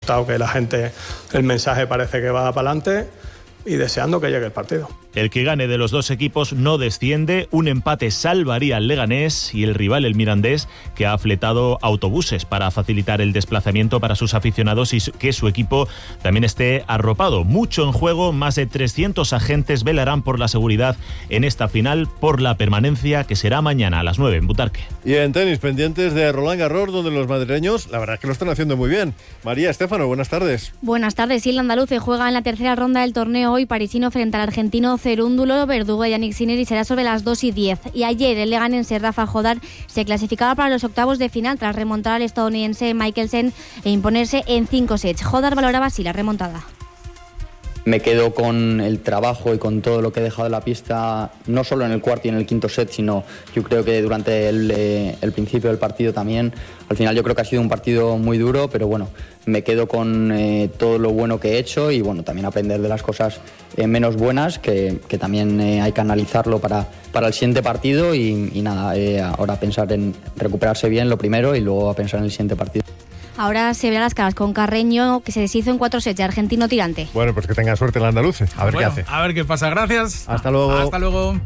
gustado que la gente, el mensaje parece que va para adelante y deseando que llegue el partido. El que gane de los dos equipos no desciende, un empate salvaría al Leganés y el rival, el Mirandés, que ha fletado autobuses para facilitar el desplazamiento para sus aficionados y que su equipo también esté arropado. Mucho en juego, más de 300 agentes velarán por la seguridad en esta final, por la permanencia que será mañana a las 9 en Butarque. Y en tenis, pendientes de Roland Garros, donde los madrileños, la verdad es que lo están haciendo muy bien. María Estéfano, buenas tardes. Buenas tardes, sí, el andaluz juega en la tercera ronda del torneo hoy parisino frente al argentino Cerúndulo, verdugo de Yannick Sinner, y será sobre las 2:10. Y ayer el leganense Rafa Jodar se clasificaba para los octavos de final tras remontar al estadounidense Michelsen e imponerse en 5 sets. Jodar valoraba así la remontada. Me quedo con el trabajo y con todo lo que he dejado en la pista, no solo en el cuarto y en el quinto set, sino yo creo que durante el principio del partido también. Al final yo creo que ha sido un partido muy duro, pero bueno, me quedo con todo lo bueno que he hecho y bueno, también aprender de las cosas menos buenas, que también hay que analizarlo para el siguiente partido y nada, ahora pensar en recuperarse bien lo primero y luego a pensar en el siguiente partido. Ahora se verá las caras con Carreño, que se deshizo en 4 sets de argentino tirante. Bueno, pues que tenga suerte el andaluz. A ver qué hace. A ver qué pasa. Gracias. Hasta luego. Hasta luego.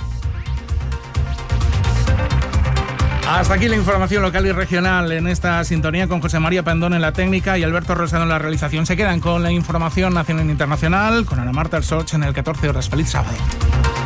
Hasta aquí la información local y regional en esta sintonía con José María Pendón en la técnica y Alberto Rosado en la realización. Se quedan con la información nacional e internacional con Ana Marta Ersoch en el 14 horas. Feliz sábado.